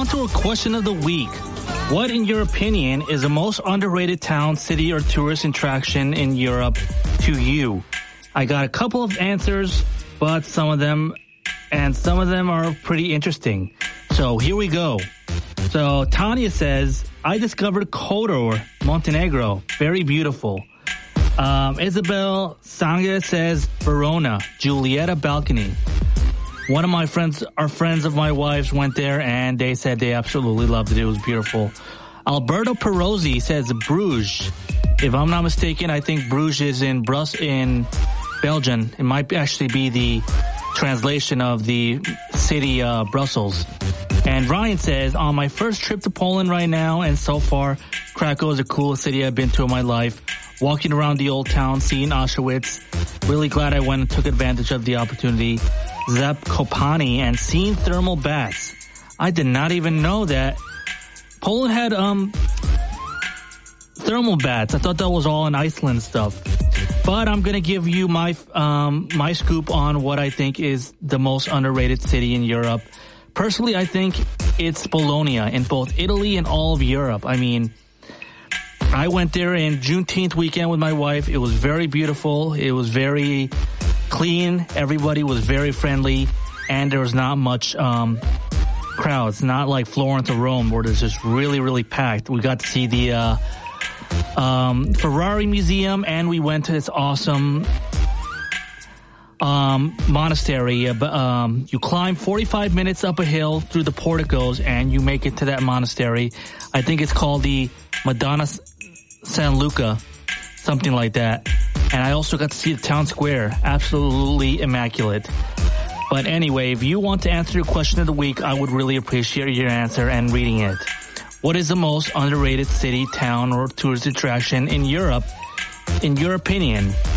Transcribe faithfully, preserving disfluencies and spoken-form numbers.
to our question of the week. What, in your opinion, is the most underrated town, city, or tourist attraction in Europe to you? I got a couple of answers, but some of them, and some of them are pretty interesting. So here we go. So Tanya says, I discovered Kotor, Montenegro. Very beautiful. Um, Isabel Sanga says, Verona, Giulietta Balcony. One of my friends, our friends of my wife's went there and they said they absolutely loved it. It was beautiful. Alberto Perozzi says Bruges. If I'm not mistaken, I think Bruges is in Brus in Belgium. It might actually be the translation of the city uh, Brussels. And Ryan says, on my first trip to Poland right now, and so far, Krakow is the coolest city I've been to in my life. Walking around the old town, seeing Auschwitz. Really glad I went and took advantage of the opportunity. Zakopane and seeing thermal baths. I did not even know that Poland had um thermal baths. I thought that was all in Iceland stuff. But I'm going to give you my um my scoop on what I think is the most underrated city in Europe. Personally, I think it's Bologna in both Italy and all of Europe. I mean, I went there in Juneteenth weekend with my wife. It was very beautiful. It was very clean. Everybody was very friendly, and there was not much um crowds. Not like Florence or Rome, where there's just really, really packed. We got to see the uh um Ferrari Museum, and we went to this awesome um monastery. Um, you climb forty-five minutes up a hill through the porticos, and you make it to that monastery. I think it's called the Madonna San Luca, something like that. And I also got to see the town square. Absolutely immaculate. But anyway, if you want to answer your question of the week, I would really appreciate your answer and reading it. What is the most underrated city, town, or tourist attraction in Europe, in your opinion?